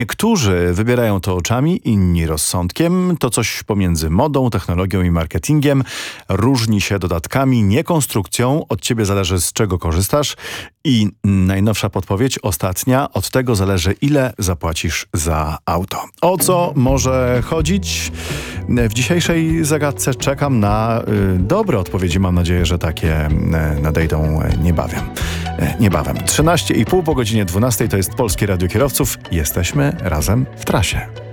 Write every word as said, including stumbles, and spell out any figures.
Niektórzy wybierają to oczami, inni rozsądkiem. To coś pomiędzy modą, technologią i marketingiem. Różni się dodatkami, nie konstrukcją. Od ciebie zależy, z czego korzystasz. I najnowsza podpowiedź, ostatnia, od tego zależy, ile zapłacisz za auto. O co może chodzić? W dzisiejszej zagadce czekam na y, dobre odpowiedzi. Mam nadzieję, że takie y, nadejdą niebawem. Y, niebawem. trzynaście i pół po godzinie dwunastej to jest Polskie Radio Kierowców. Jesteśmy razem w trasie.